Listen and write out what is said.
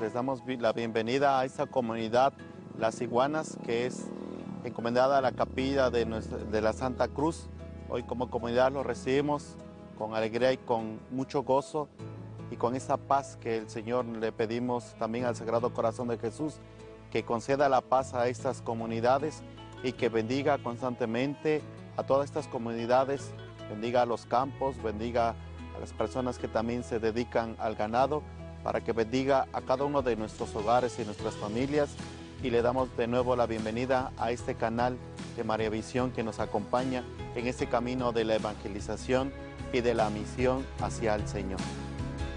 les damos la bienvenida a esta comunidad Las Iguanas, que es encomendada a la capilla de la Santa Cruz. Hoy como comunidad lo recibimos con alegría y con mucho gozo y con esa paz que el Señor le pedimos también al Sagrado Corazón de Jesús, que conceda la paz a estas comunidades y que bendiga constantemente a todas estas comunidades, bendiga a los campos, bendiga a las personas que también se dedican al ganado, para que bendiga a cada uno de nuestros hogares y nuestras familias. Y le damos de nuevo la bienvenida a este canal de María Visión que nos acompaña en este camino de la evangelización y de la misión hacia el Señor.